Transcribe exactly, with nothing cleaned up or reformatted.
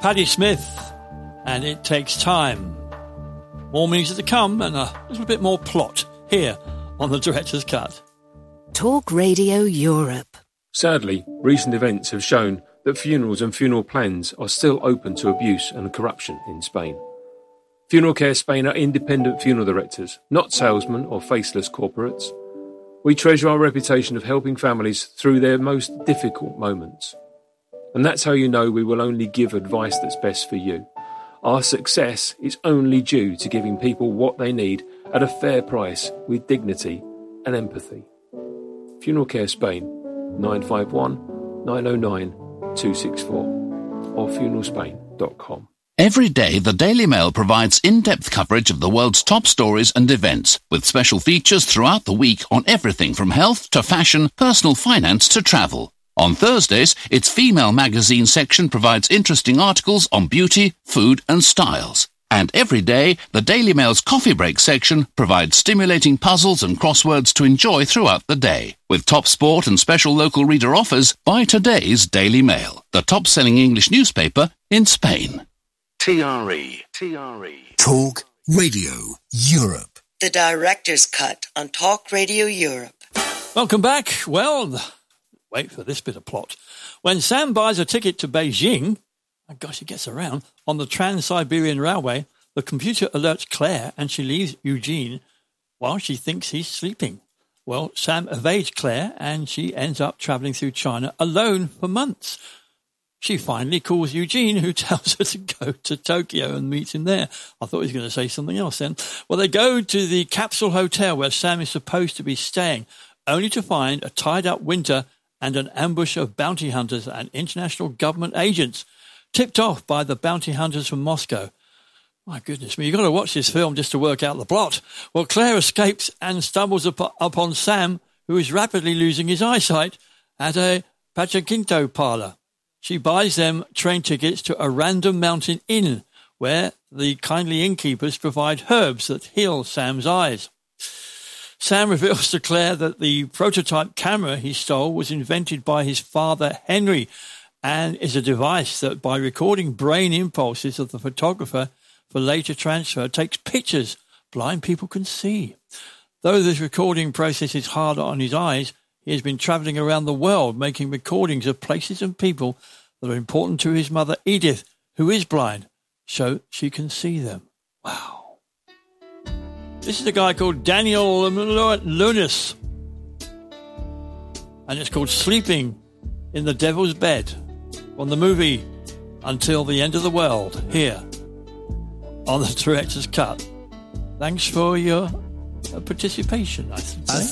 Patti Smith, and It Takes Time. More music to come and a little bit more plot here on the Director's Cut. Talk Radio Europe. Sadly, recent events have shown that funerals and funeral plans are still open to abuse and corruption in Spain. Funeral Care Spain are independent funeral directors, not salesmen or faceless corporates. We treasure our reputation of helping families through their most difficult moments. And that's how you know we will only give advice that's best for you. Our success is only due to giving people what they need at a fair price with dignity and empathy. Funeral Care Spain, nine five one, nine oh nine, two six four or funeral spain dot com. Every day, the Daily Mail provides in-depth coverage of the world's top stories and events, with special features throughout the week on everything from health to fashion, personal finance to travel. On Thursdays, its female magazine section provides interesting articles on beauty, food and styles. And every day, the Daily Mail's coffee break section provides stimulating puzzles and crosswords to enjoy throughout the day. With top sport and special local reader offers, buy today's Daily Mail, the top-selling English newspaper in Spain. T R E. T R E. Talk Radio Europe. The Director's Cut on Talk Radio Europe. Welcome back. Well, wait for this bit of plot. When Sam buys a ticket to Beijing, oh gosh, he gets around, on the Trans-Siberian Railway, the computer alerts Claire and she leaves Eugene while she thinks he's sleeping. Well, Sam evades Claire and she ends up travelling through China alone for months. She finally calls Eugene, who tells her to go to Tokyo and meet him there. I thought he was going to say something else then. Well, they go to the capsule hotel where Sam is supposed to be staying, only to find a tied-up Winter and an ambush of bounty hunters and international government agents, tipped off by the bounty hunters from Moscow. My goodness me, you've got to watch this film just to work out the plot. Well, Claire escapes and stumbles up- upon Sam, who is rapidly losing his eyesight, at a pachinko parlour. She buys them train tickets to a random mountain inn, where the kindly innkeepers provide herbs that heal Sam's eyes. Sam reveals to Claire that the prototype camera he stole was invented by his father, Henry, and is a device that, by recording brain impulses of the photographer for later transfer, takes pictures blind people can see. Though this recording process is harder on his eyes, he has been travelling around the world making recordings of places and people that are important to his mother, Edith, who is blind, so she can see them. Wow. This is a guy called Daniel Lunas, and it's called Sleeping in the Devil's Bed, on the movie Until the End of the World, here on the Director's Cut. Thanks for your participation, I think.